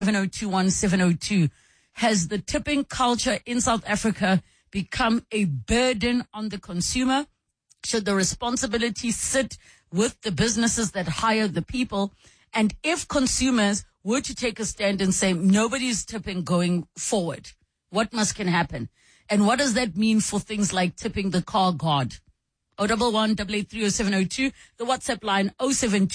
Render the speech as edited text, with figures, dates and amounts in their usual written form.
7021702. Has the tipping culture in South Africa become a burden on the consumer? Should the responsibility sit with the businesses that hire the people? And if consumers were to take a stand and say nobody's tipping going forward, what can happen? And what does that mean for things like tipping the car guard? 011 883 0702, the WhatsApp line 072